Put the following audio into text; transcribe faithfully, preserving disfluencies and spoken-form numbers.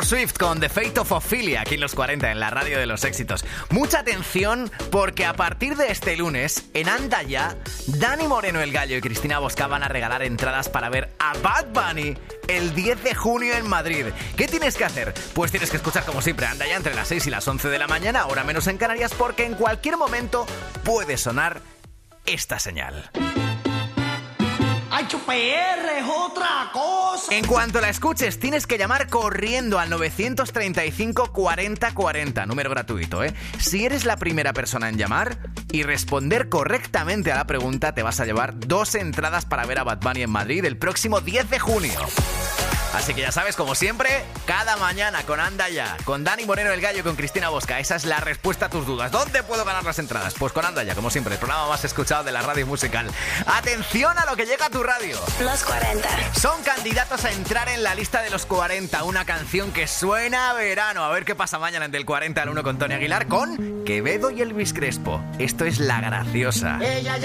Taylor Swift con The Fate of Ophelia, aquí en los cuarenta, en la radio de los éxitos. Mucha atención, porque a partir de este lunes, en Anda Ya, Dani Moreno el Gallo y Cristina Bosca van a regalar entradas para ver a Bad Bunny el diez de junio en Madrid. ¿Qué tienes que hacer? Pues tienes que escuchar, como siempre, Anda Ya entre las seis y las once de la mañana, hora menos en Canarias, porque en cualquier momento puede sonar esta señal. H P R es otra cosa. En cuanto la escuches, tienes que llamar corriendo al nueve tres cinco, cuarenta, cuarenta, número gratuito, ¿eh? Si eres la primera persona en llamar y responder correctamente a la pregunta, te vas a llevar dos entradas para ver a Bad Bunny en Madrid el próximo diez de junio. Así que ya sabes, como siempre, cada mañana con Anda Ya, con Dani Moreno el Gallo y con Cristina Bosca. Esa es la respuesta a tus dudas. ¿Dónde puedo ganar las entradas? Pues con Anda Ya, como siempre, el programa más escuchado de la radio musical. ¡Atención a lo que llega a tu radio! Los cuarenta. Son candidatos a entrar en la lista de los cuarenta. Una canción que suena a verano. A ver qué pasa mañana en Del cuarenta al uno con Tony Aguilar, con Quevedo y Elvis Crespo. Esto es La Graciosa. Ella